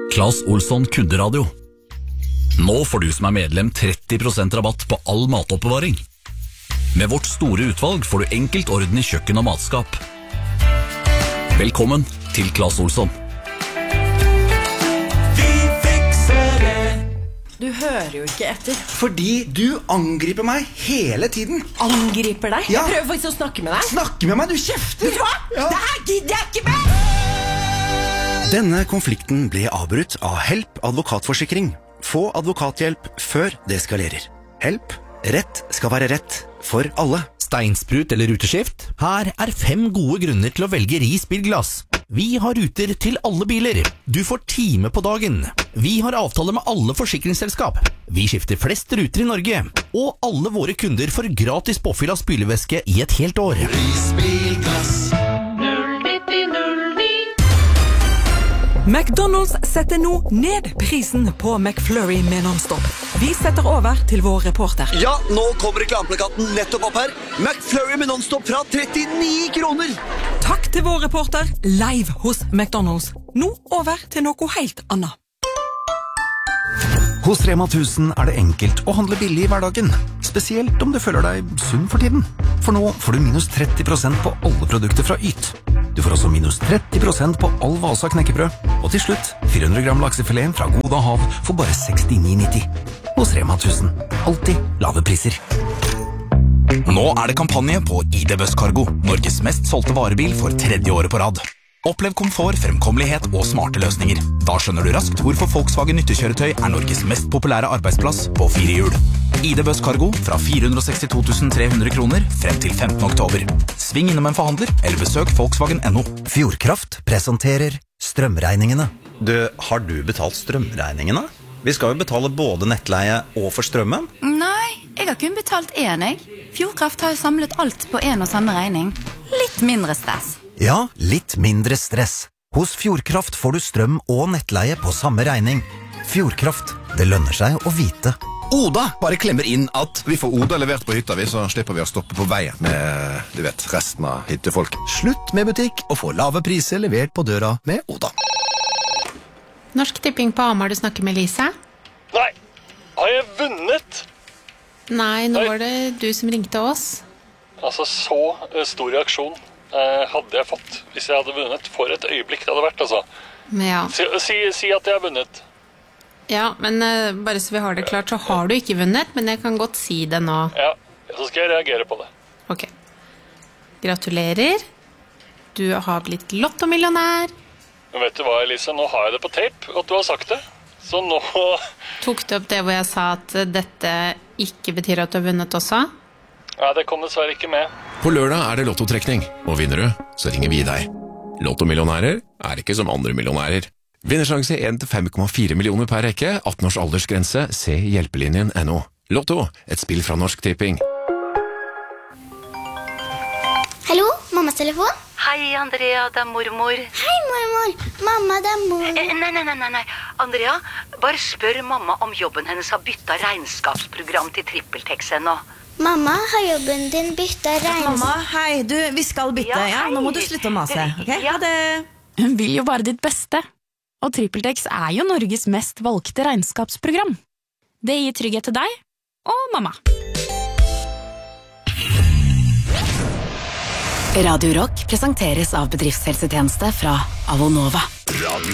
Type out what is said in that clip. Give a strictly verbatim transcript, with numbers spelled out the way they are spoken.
Claes Olsson kunderadio. Nå får du som er medlem tretti prosent rabatt på all matoppbevaring. Med vårt store utvalg får du enkelt orden i kjøkken og matskap. Velkommen til Claes Olsson. Vi fikser det. Du hører jo ikke etter. Fordi du angriper meg hele tiden. Angriper deg? Ja. Jeg prøver faktisk å snakke med deg. Snakke med meg, du kjefter. Vet du hva? Ja. Det her gidder jeg ikke med! Denne konflikten ble avbrutt av Help advokatforsikring. Få advokathjelp før det eskalerer. Help. Rett skal være rett for alle. Steinsprut eller ruteskift? Her er fem gode grunner til å velge Ris bilglass. Vi har ruter til alle biler. Du får time på dagen. Vi har avtale med alle forsikringsselskap. Vi skifter flest ruter i Norge. Og alle våre kunder får gratis påfyll av spylevæske i et helt år. Ris bilglass. McDonald's setter nå ned prisen på McFlurry med non-stop. Vi setter over til vår reporter. Ja, nå kommer reklameplakaten nettopp opp her. McFlurry med non-stop fra trettini kroner. Takk til vår reporter live hos McDonald's. Nå over til noe helt annet. Hos Rema tusen er det enkelt å handle billig i hverdagen. Spesielt om du føler deg sunn for tiden. For nå får du minus tretti prosent på alle produkter fra Yt. Du får også minus tretti prosent på all Vasa knekkebrød. Og til slutt, fire hundre gram laksefilet fra Goda Hav for bare sekstini nitti. Hos Rema tusen. Alltid lave priser. Nå er det kampanje på I D Buss Cargo, Norges mest solgte varebil for tredje året på rad. Opplev komfort, fremkommelighet og smarte løsninger. Da skjønner du raskt hvorfor Volkswagen nyttekjøretøy er Norges mest populære arbeidsplass på fire hjul. I D Buss Cargo fra fire hundre og sekstito tusen tre hundre kroner frem til femtende oktober. Sving innom en forhandler, eller besøk Volkswagen punktum no. Fjordkraft presenterer strømregningene. Du, har du betalt strømregningene? Vi skal jo betale både nettleie og for strømmen. Nei, jeg har kun betalt én, jeg. Fjordkraft har jo samlet alt på en og samme regning. Litt mindre stress. Ja, litt mindre stress. Hos Fjordkraft får du strøm og nettleie på samme regning. Fjordkraft, det lønner seg å vite. Oda bare klemmer inn at vi får Oda levert på hytta, vi, så slipper vi å stoppe på veien med, du vet, resten av hyttefolk. Slutt med butikk og få lave priser levert på døra med Oda. Norsk Tipping på Hamar, du snakker med Lise? Nei, har jeg vunnet? Nei, nå var det du som ringte oss. Altså, så uh, stor reaksjon uh, hadde jeg fått hvis jeg hadde vunnet. For et øyeblikk det hadde vært, altså. Ja. Si, si, si at jeg har vunnet. Ja, men uh, bare så vi har det klart, så har du ikke vunnet, men jeg kan godt si det nå. Ja, så skal jeg reagere på det. Ok. Gratulerer. Du har blitt lottomillionær. Men vet du hva, Elise, nå har jeg det på tape, at du har sagt det. Så nå... Tok du opp det hvor jeg sa at dette ikke betyr at du har vunnet også? Nei, det kom dessverre ikke med. På lørdag er det lottotrekning, og vinner du, så ringer vi deg. Lottomillionærer er ikke som andre millionærer. Vinnersjanse én til fem komma fire millioner per rekke, atten års aldersgrense, se hjelpelinjen punktum no. Lotto, et spill fra Norsk Tipping. Hallo, mammas telefon? Hei, Andrea, det er mormor. Hei, mormor. Mamma, det er mor. Eh, nei, nei, nei, nei. Andrea, bare spør mamma om jobben hennes har byttet regnskapsprogram til TrippelTex ennå. Mamma, har jobben din byttet regnskap? Mamma, hei, du, vi skal bytte, ja? Nå må du slutte å mase, ok? Ha det. Hun vil jo bare ditt beste. Og TrippelTex er jo Norges mest valgte regnskapsprogram. Det gir trygghet til deg og mamma. Radio Rock presenteres av bedriftshelsetjeneste fra Avonova.